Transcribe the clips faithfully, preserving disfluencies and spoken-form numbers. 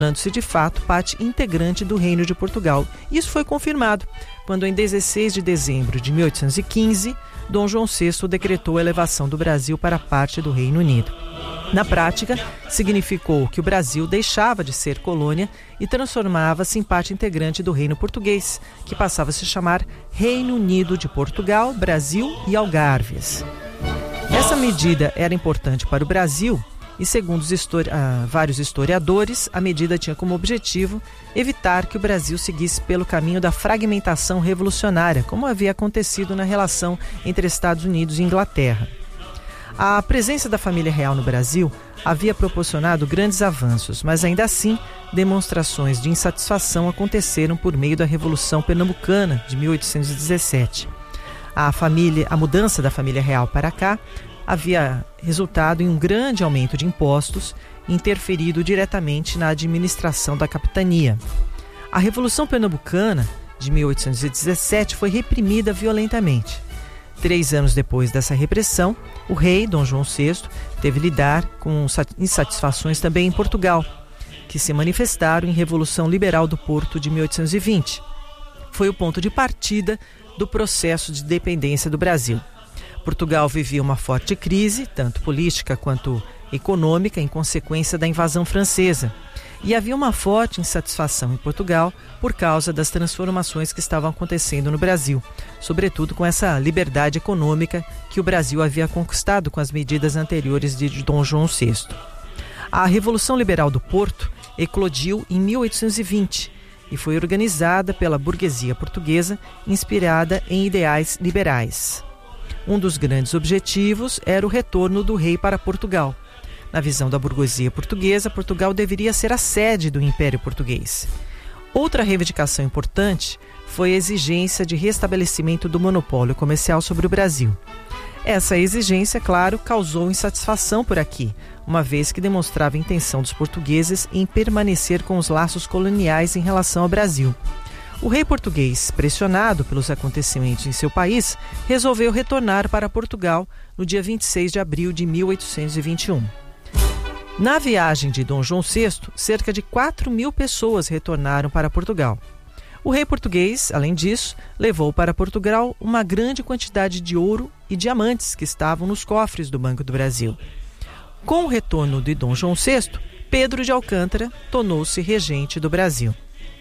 tornando-se de fato parte integrante do Reino de Portugal. Isso foi confirmado quando, em dezesseis de dezembro de mil oitocentos e quinze, Dom João sexto decretou a elevação do Brasil para parte do Reino Unido. Na prática, significou que o Brasil deixava de ser colônia e transformava-se em parte integrante do Reino Português, que passava a se chamar Reino Unido de Portugal, Brasil e Algarves. Essa medida era importante para o Brasil e, segundo os histori- ah, vários historiadores, a medida tinha como objetivo evitar que o Brasil seguisse pelo caminho da fragmentação revolucionária, como havia acontecido na relação entre Estados Unidos e Inglaterra. A presença da família real no Brasil havia proporcionado grandes avanços, mas ainda assim, demonstrações de insatisfação aconteceram por meio da Revolução Pernambucana de mil oitocentos e dezessete. A, família, a mudança da família real para cá havia resultado em um grande aumento de impostos e interferido diretamente na administração da capitania. A Revolução Pernambucana de mil oitocentos e dezessete foi reprimida violentamente. Três anos depois dessa repressão, o rei, Dom João sexto, teve de lidar com insatisfações também em Portugal, que se manifestaram em Revolução Liberal do Porto de mil oitocentos e vinte. Foi o ponto de partida do processo de independência do Brasil. Portugal vivia uma forte crise, tanto política quanto econômica, em consequência da invasão francesa. E havia uma forte insatisfação em Portugal por causa das transformações que estavam acontecendo no Brasil, sobretudo com essa liberdade econômica que o Brasil havia conquistado com as medidas anteriores de Dom João sexto. A Revolução Liberal do Porto eclodiu em mil oitocentos e vinte e foi organizada pela burguesia portuguesa, inspirada em ideais liberais. Um dos grandes objetivos era o retorno do rei para Portugal. Na visão da burguesia portuguesa, Portugal deveria ser a sede do Império Português. Outra reivindicação importante foi a exigência de restabelecimento do monopólio comercial sobre o Brasil. Essa exigência, claro, causou insatisfação por aqui, uma vez que demonstrava a intenção dos portugueses em permanecer com os laços coloniais em relação ao Brasil. O rei português, pressionado pelos acontecimentos em seu país, resolveu retornar para Portugal no dia vinte e seis de abril de mil oitocentos e vinte e um. Na viagem de Dom João sexto, cerca de quatro mil pessoas retornaram para Portugal. O rei português, além disso, levou para Portugal uma grande quantidade de ouro e diamantes que estavam nos cofres do Banco do Brasil. Com o retorno de Dom João sexto, Pedro de Alcântara tornou-se regente do Brasil.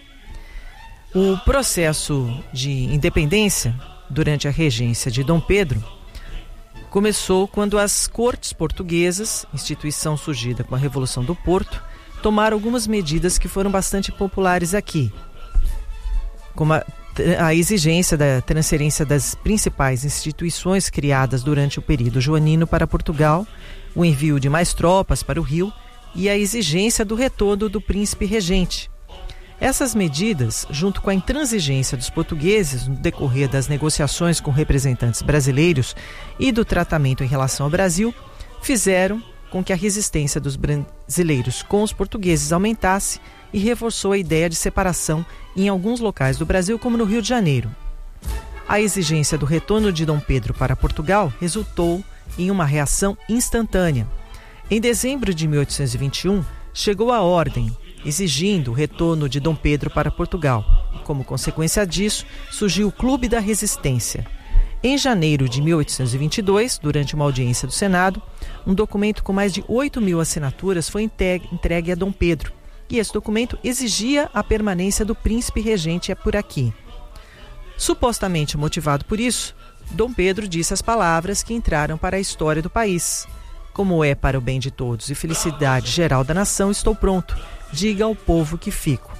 O processo de independência, durante a regência de Dom Pedro, começou quando as cortes portuguesas, instituição surgida com a Revolução do Porto, tomaram algumas medidas que foram bastante populares aqui, como a, a exigência da transferência das principais instituições criadas durante o período joanino para Portugal, o envio de mais tropas para o Rio e a exigência do retorno do príncipe regente. Essas medidas, junto com a intransigência dos portugueses no decorrer das negociações com representantes brasileiros e do tratamento em relação ao Brasil, fizeram com que a resistência dos brasileiros com os portugueses aumentasse e reforçou a ideia de separação em alguns locais do Brasil, como no Rio de Janeiro. A exigência do retorno de Dom Pedro para Portugal resultou em uma reação instantânea. Em dezembro de mil oitocentos e vinte e um, chegou a ordem exigindo o retorno de Dom Pedro para Portugal. Como consequência disso, surgiu o Clube da Resistência. Em janeiro de mil oitocentos e vinte e dois, durante uma audiência do Senado, um documento com mais de oito mil assinaturas foi entregue a Dom Pedro, e esse documento exigia a permanência do príncipe regente por aqui. Supostamente motivado por isso, Dom Pedro disse as palavras que entraram para a história do país. Como é para o bem de todos e felicidade geral da nação, estou pronto. Diga ao povo que fico.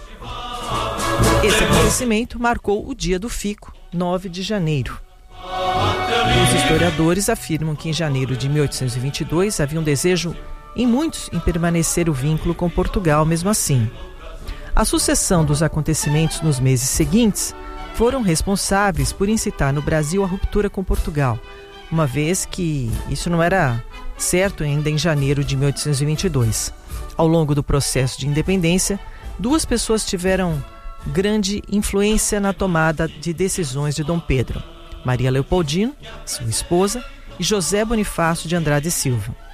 Esse acontecimento marcou o dia do fico, nove de janeiro. Os historiadores afirmam que em janeiro de mil oitocentos e vinte e dois havia um desejo em muitos em permanecer o vínculo com Portugal mesmo assim. A sucessão dos acontecimentos nos meses seguintes foram responsáveis por incitar no Brasil a ruptura com Portugal, uma vez que isso não era certo ainda em janeiro de mil oitocentos e vinte e dois. Ao longo do processo de independência, duas pessoas tiveram grande influência na tomada de decisões de Dom Pedro: Maria Leopoldina, sua esposa, e José Bonifácio de Andrade e Silva.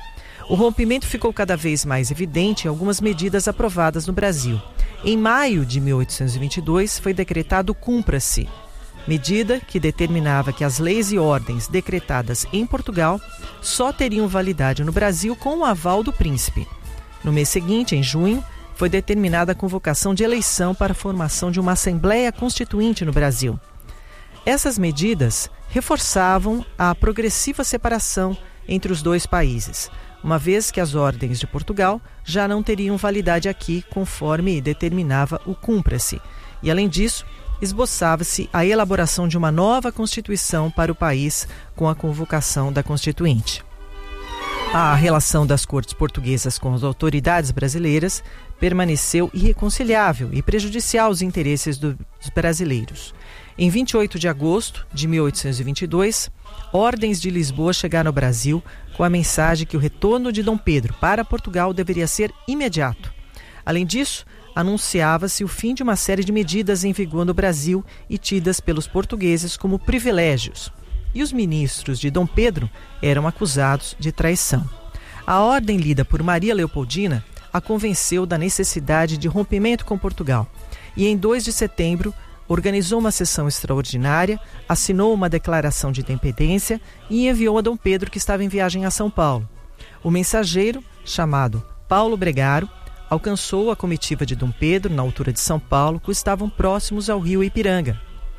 O rompimento ficou cada vez mais evidente em algumas medidas aprovadas no Brasil. Em maio de mil oitocentos e vinte e dois, foi decretado o Cumpra-se, medida que determinava que as leis e ordens decretadas em Portugal só teriam validade no Brasil com o aval do príncipe. No mês seguinte, em junho, foi determinada a convocação de eleição para a formação de uma Assembleia Constituinte no Brasil. Essas medidas reforçavam a progressiva separação entre os dois países, uma vez que as ordens de Portugal já não teriam validade aqui, conforme determinava o Cumpra-se. E, além disso, esboçava-se a elaboração de uma nova Constituição para o país com a convocação da Constituinte. A relação das cortes portuguesas com as autoridades brasileiras permaneceu irreconciliável e prejudicial aos interesses dos brasileiros. Em vinte e oito de agosto de mil oitocentos e vinte e dois, ordens de Lisboa chegaram ao Brasil com a mensagem que o retorno de Dom Pedro para Portugal deveria ser imediato. Além disso, anunciava-se o fim de uma série de medidas em vigor no Brasil e tidas pelos portugueses como privilégios. E os ministros de Dom Pedro eram acusados de traição. A ordem lida por Maria Leopoldina a convenceu da necessidade de rompimento com Portugal. E em dois de setembro, organizou uma sessão extraordinária, assinou uma declaração de independência e enviou a Dom Pedro, que estava em viagem a São Paulo. O mensageiro, chamado Paulo Bregaro, alcançou a comitiva de Dom Pedro na altura de São Paulo, que estavam próximos ao rio Ipiranga.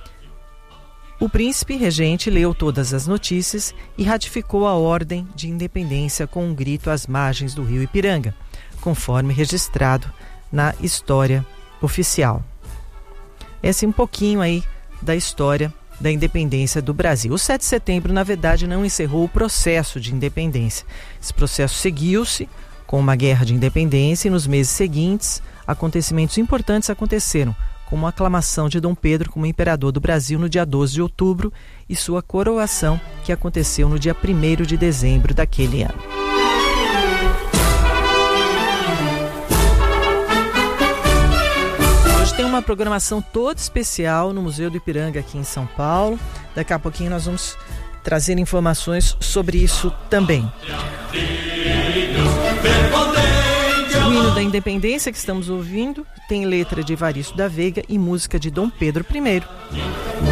O príncipe regente leu todas as notícias e ratificou a ordem de independência com um grito às margens do rio Ipiranga, conforme registrado na história oficial. Esse é um pouquinho aí da história da independência do Brasil. O sete de setembro, na verdade, não encerrou o processo de independência. Esse processo seguiu-se com uma guerra de independência e nos meses seguintes, acontecimentos importantes aconteceram, como a aclamação de Dom Pedro como imperador do Brasil no dia doze de outubro e sua coroação, que aconteceu no dia primeiro de dezembro daquele ano. Hoje tem uma programação toda especial no Museu do Ipiranga aqui em São Paulo. Daqui a pouquinho nós vamos trazer informações sobre isso também. O hino da independência que estamos ouvindo tem letra de Evaristo da Veiga e música de Dom Pedro I.